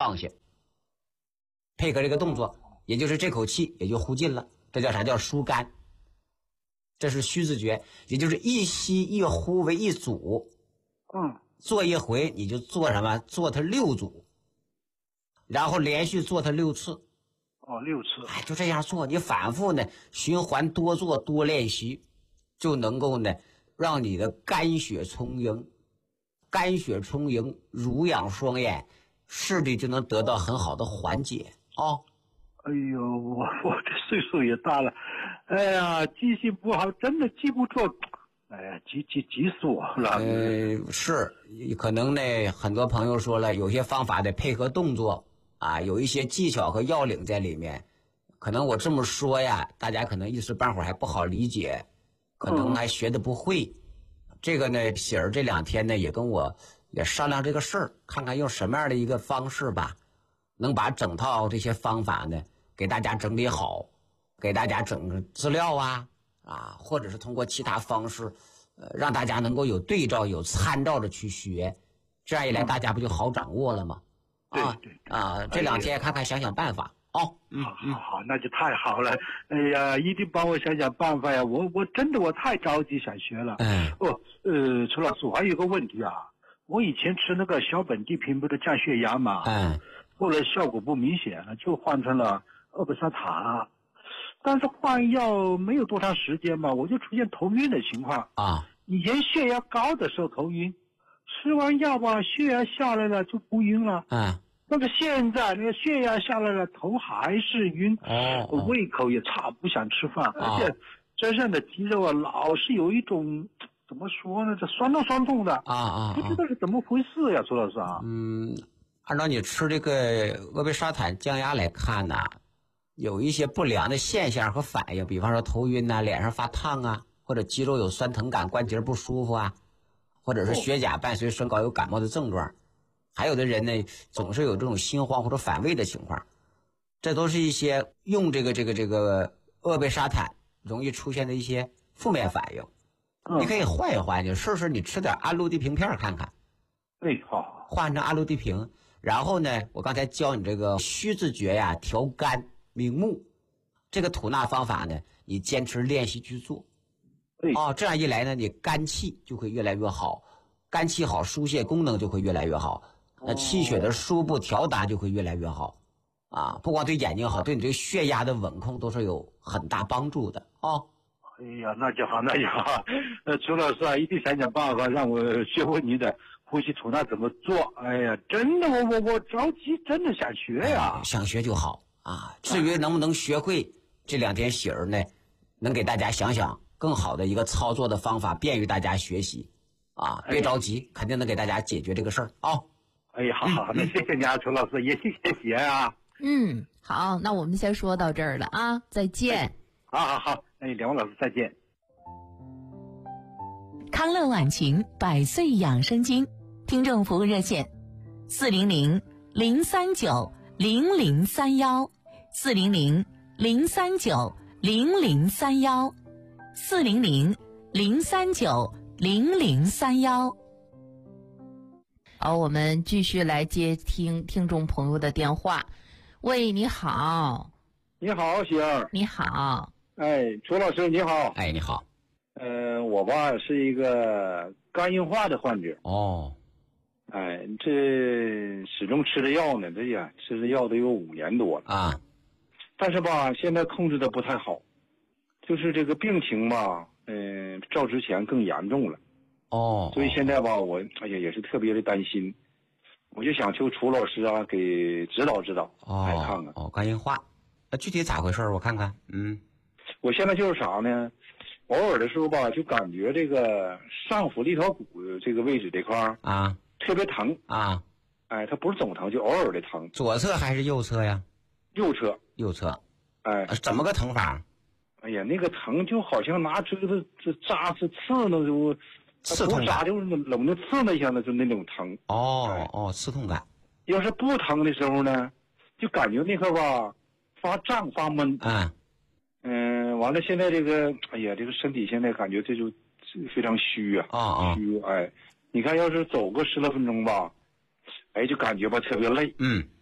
放下，配合这个动作，也就是这口气也就呼进了，这叫啥？叫疏肝。这是虚字诀，也就是一吸一呼为一组。做一回你就做什么？做它6组，然后连续做它6次。 6次。 就这样做，你反复呢循环多做多练习，就能够呢让你的肝血充盈，肝血充盈，濡养双眼，视力就能得到很好的缓解哎呦，我这岁数也大了，哎呀，记性不好，真的记不住。哎呀，急死我了。 是，可能呢，很多朋友说了，有些方法得配合动作有一些技巧和要领在里面。可能我这么说呀，大家可能一时半会儿还不好理解，可能还学得不会。这个呢，喜儿这2天呢也跟我也商量这个事儿，看看用什么样的一个方式吧，能把整套这些方法呢给大家整理好，给大家整个资料或者是通过其他方式，让大家能够有对照、有参照着去学，这样一来大家不就好掌握了吗？ 对， 这2天看看想想办法。 好，那就太好了。哎呀，一定帮我想想办法呀！我真的太着急想学了。楚老师，我还有个问题我以前吃那个小本地平不是降血压嘛？后来效果不明显了，就换成了2贝沙塔。但是换药没有多长时间吧，我就出现头晕的情况以前血压高的时候头晕，吃完药吧，血压下来了就不晕了。但是现在那个血压下来了，头还是晕，胃口也差，不想吃饭，而且身上的肌肉老是有一种怎么说呢，这酸痛的不知道是怎么回事呀，楚老师按照你吃这个阿贝沙坦降压来看有一些不良的现象和反应，比方说头晕脸上发烫或者肌肉有酸疼感，关节不舒服或者是血钾伴随升高有感冒的症状。还有的人呢，总是有这种心慌或者反胃的情况，这都是一些用这个阿贝沙坦容易出现的一些负面反应。你可以换一换，就试试你吃点安路地平片看看。 好， 换成安路地平，然后呢，我刚才教你这个虚字诀调肝明目，这个吐纳方法呢，你坚持练习去做。这样一来呢，你肝气就会越来越好，肝气好，疏泄功能就会越来越好。那气血的输布调达就会越来越好不光对眼睛好，对你这个血压的稳控都是有很大帮助的哎呀，那就好。楚老师一定想想办法让我学会你的呼吸吐纳怎么做。哎呀，真的我着急，真的想学呀。 想学就好至于能不能学会，这2天喜儿呢能给大家想想更好的一个操作的方法，便于大家学习别着急，肯定能给大家解决这个事儿哎呀，好，那谢谢你楚老师，也谢谢喜儿好，那我们先说到这儿了再见。 好，两位老师再见。 康乐晚晴100岁养生经听众服务热线400-039-0031，400-039-0031。 好，我们继续来接听众朋友的电话。喂，你好。 你好，喜儿。 你好。 楚老师你好。 你好。 我吧是一个肝硬化的患者。这始终吃的药呢，吃的药都有5年多了但是吧，现在控制的不太好，就是这个病情吧，照之前更严重了。所以现在吧，我也是特别的担心，我就想求楚老师给指导指导，来看看。 肝硬化，具体咋回事我看看。 我现在就是啥呢？偶尔的时候吧，就感觉这个上腹立条骨这个位置这块特别疼它不是总疼，就偶尔的疼。 左侧还是右侧呀？ 右侧。 怎么个疼法？ 那个疼就好像拿锥子扎刺呢，就刺痛感， 就是冷的刺那像的，就那种疼。 刺痛感。 要是不疼的时候呢，就感觉那块吧发胀发闷。完了现在这个这个身体现在感觉这就非常虚虚。你看要是走个10来分钟吧，就感觉吧特别累。